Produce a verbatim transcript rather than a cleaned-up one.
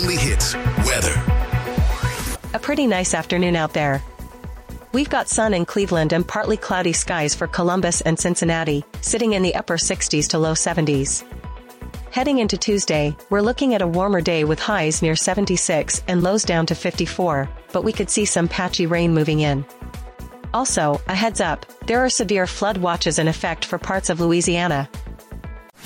only hits, weather. A pretty nice afternoon out there. We've got sun in Cleveland and partly cloudy skies for Columbus and Cincinnati, sitting in the upper sixties to low seventies. Heading into Tuesday, we're looking at a warmer day with highs near seventy-six and lows down to fifty-four, but we could see some patchy rain moving in. Also, a heads up, there are severe flood watches in effect for parts of Louisiana,